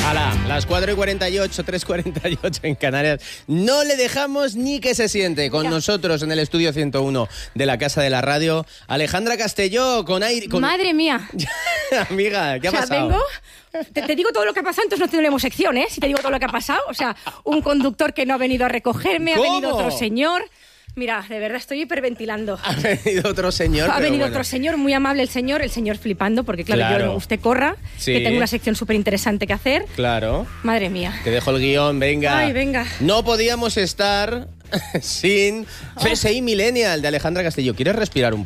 Hala, las 4:48, 3:48 en Canarias. No le dejamos ni que se siente. Con nosotros en el estudio 101 de la Casa de la Radio, Alejandra Castelló, con aire... Madre mía. Amiga, ¿qué ha pasado? Vengo... Te digo todo lo que ha pasado, entonces no tenemos sección, ¿eh? Si te digo todo lo que ha pasado. O sea, un conductor que no ha venido a recogerme, ¿Cómo? ha venido otro señor... Mira, de verdad estoy hiperventilando. Ha venido otro señor. Ha venido otro señor, muy amable el señor flipando, porque claro. Yo, usted corra, sí, que tengo una sección súper interesante que hacer. Claro. Madre mía. Te dejo el guión, venga. Ay, venga. No podíamos estar sin CSI Millennial de Alejandra Castelló. ¿Quieres respirar un